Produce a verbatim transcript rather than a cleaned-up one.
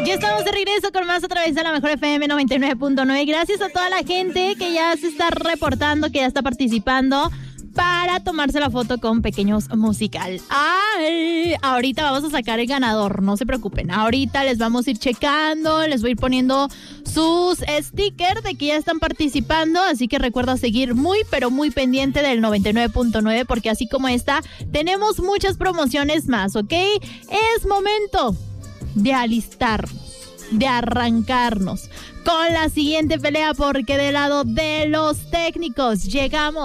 Ya estamos de regreso con más a través de la Mejor F M noventa y nueve punto nueve. Gracias a toda la gente que ya se está reportando, que ya está participando para tomarse la foto con Pequeños Musical. Ay, ahorita vamos a sacar el ganador, no se preocupen. Ahorita les vamos a ir checando, les voy a ir poniendo sus stickers de que ya están participando, así que recuerda seguir muy, pero muy pendiente del noventa y nueve punto nueve, porque así como esta, tenemos muchas promociones más, ¿ok? Es momento de alistarnos, de arrancarnos con la siguiente pelea, porque del lado de los técnicos llegamos